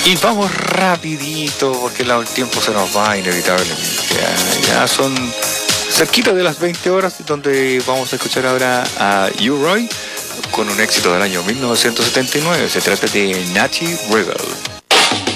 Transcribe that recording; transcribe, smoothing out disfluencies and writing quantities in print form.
Y vamos rapidito porque el tiempo se nos va inevitablemente. Ya son cerquita de las 20 horas, donde vamos a escuchar ahora a U-Roy con un éxito del año 1979. Se trata de Natty Rebel.